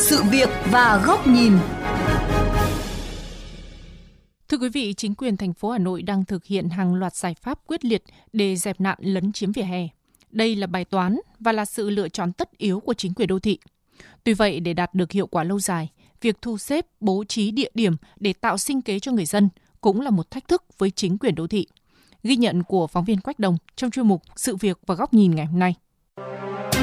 sự việc và góc nhìn. Thưa quý vị, chính quyền thành phố Hà Nội đang thực hiện hàng loạt giải pháp quyết liệt để dẹp nạn lấn chiếm vỉa hè. Đây là bài toán và là sự lựa chọn tất yếu của chính quyền đô thị. Tuy vậy, để đạt được hiệu quả lâu dài, việc thu xếp, bố trí địa điểm để tạo sinh kế cho người dân cũng là một thách thức với chính quyền đô thị. Ghi nhận của phóng viên Quách Đồng trong chuyên mục Sự việc và góc nhìn ngày hôm nay.